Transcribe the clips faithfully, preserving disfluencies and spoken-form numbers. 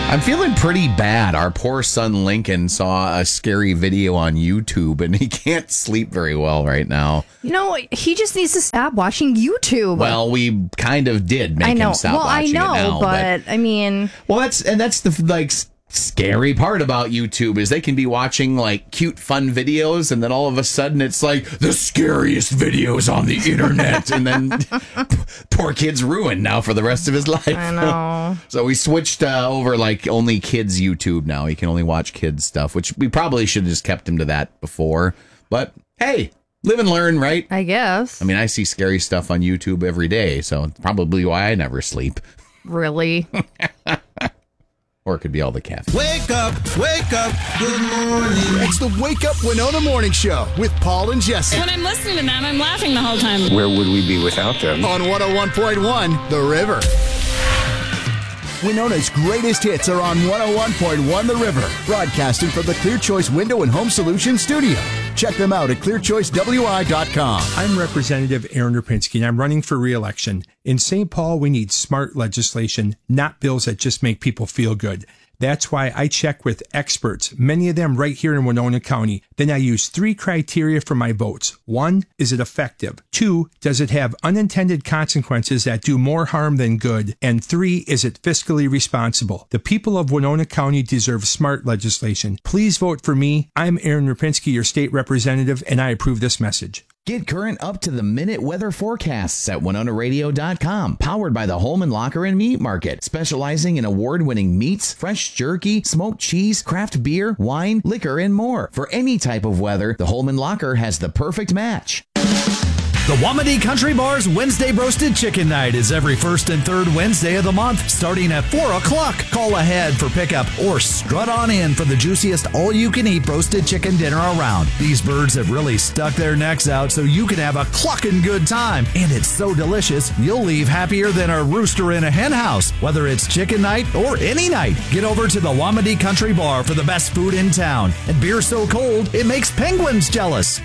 I'm feeling pretty bad. Our poor son Lincoln saw a scary video on YouTube and he can't sleep very well right now. You know, he just needs to stop watching YouTube. Well, we kind of did make I know. him stop well, watching I know, it now. But, but I mean... Well, that's and that's the like scary part about YouTube is they can be watching like cute, fun videos and then all of a sudden it's like the scariest videos on the internet. And then poor kid's ruined now for the rest of his life. I know. So we switched uh, over like only kids YouTube now. He can only watch kids stuff, which we probably should have just kept him to that before. But hey, live and learn, right? I guess. I mean, I see scary stuff on YouTube every day, so it's probably why I never sleep. Really? Or it could be all the caffeine. Wake up, wake up, good morning. It's the Wake Up Winona Morning Show with Paul and Jesse. When I'm listening to them, I'm laughing the whole time. Where would we be without them? On one oh one point one, The River. Winona's greatest hits are on one oh one point one The River, broadcasting from the Clear Choice Window and Home Solutions studio. Check them out at clear choice w i dot com. I'm Representative Aaron Rapinski, and I'm running for re-election. In Saint Paul, we need smart legislation, not bills that just make people feel good. That's why I check with experts, many of them right here in Winona County. Then I use three criteria for my votes. One, is it effective? Two, does it have unintended consequences that do more harm than good? And three, is it fiscally responsible? The people of Winona County deserve smart legislation. Please vote for me. I'm Aaron Rapinski, your state representative, and I approve this message. Get current up-to-the-minute weather forecasts at winona radio dot com. Powered by the Holman Locker and Meat Market, specializing in award-winning meats, fresh jerky, smoked cheese, craft beer, wine, liquor, and more. For any type of weather, the Holman Locker has the perfect match. The Wamedy Country Bar's Wednesday Roasted Chicken Night is every first and third Wednesday of the month, starting at four o'clock. Call ahead for pickup or strut on in for the juiciest all-you-can-eat roasted chicken dinner around. These birds have really stuck their necks out so you can have a clucking good time. And it's so delicious, you'll leave happier than a rooster in a hen house. Whether it's chicken night or any night, get over to the Wamedy Country Bar for the best food in town. And beer so cold, it makes penguins jealous.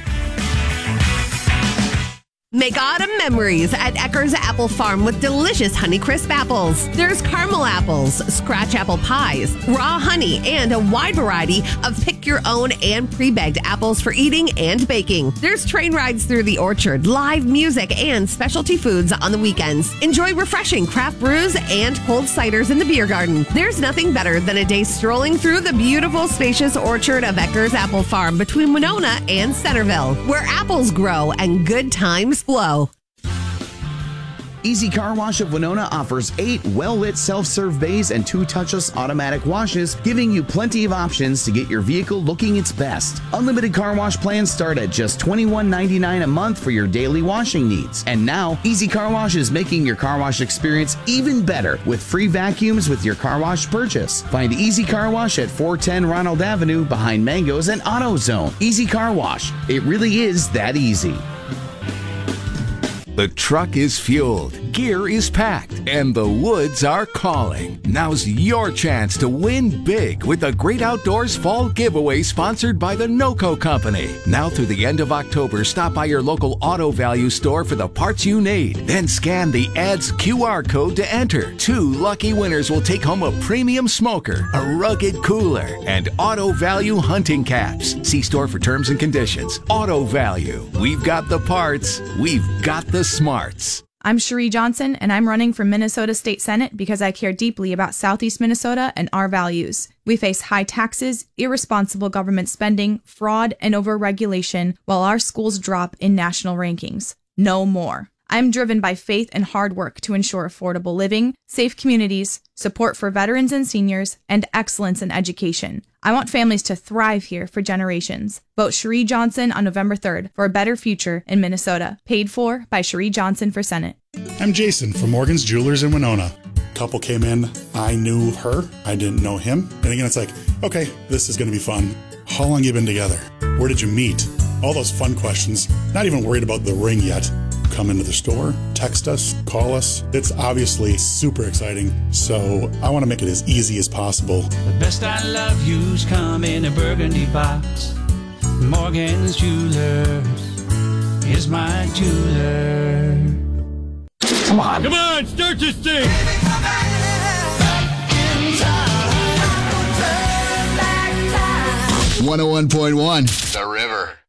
Make autumn memories at Ecker's Apple Farm with delicious Honeycrisp apples. There's caramel apples, scratch apple pies, raw honey, and a wide variety of pick-your-own and pre-bagged apples for eating and baking. There's train rides through the orchard, live music, and specialty foods on the weekends. Enjoy refreshing craft brews and cold ciders in the beer garden. There's nothing better than a day strolling through the beautiful, spacious orchard of Ecker's Apple Farm between Winona and Centerville, where apples grow and good times flow. Easy Car Wash of Winona offers eight well-lit self-serve bays and two touchless automatic washes, giving you plenty of options to get your vehicle looking its best. Unlimited car wash plans start at just twenty-one ninety-nine a month for your daily washing needs. And now, Easy Car Wash is making your car wash experience even better with free vacuums with your car wash purchase. Find Easy Car Wash at four ten Ronald Avenue behind Mango's and AutoZone. Easy Car Wash. It really is that easy. The truck is fueled, gear is packed, and the woods are calling. Now's your chance to win big with the Great Outdoors Fall Giveaway sponsored by the NOCO Company. Now through the end of October, stop by your local Auto Value store for the parts you need. Then scan the ad's Q R code to enter. Two lucky winners will take home a premium smoker, a rugged cooler, and Auto Value hunting caps. See store for terms and conditions. Auto Value. We've got the parts. We've got the smarts. I'm Cherie Johnson, and I'm running for Minnesota State Senate because I care deeply about Southeast Minnesota and our values. We face high taxes, irresponsible government spending, fraud, and overregulation, while our schools drop in national rankings. No more. I'm driven by faith and hard work to ensure affordable living, safe communities, support for veterans and seniors, and excellence in education. I want families to thrive here for generations. Vote Cherie Johnson on November third for a better future in Minnesota. Paid for by Cherie Johnson for Senate. I'm Jason from Morgan's Jewelers in Winona. Couple came in, I knew her, I didn't know him. And again, it's like, okay, this is going to be fun. How long you been together? Where did you meet? All those fun questions. Not even worried about the ring yet. Come into the store, text us, call us. It's obviously super exciting, so I want to make it as easy as possible. The best I love you's come in a burgundy box. Morgan's Jewelers is my jeweler. Come on. Come on, start this thing. one oh one point one The River.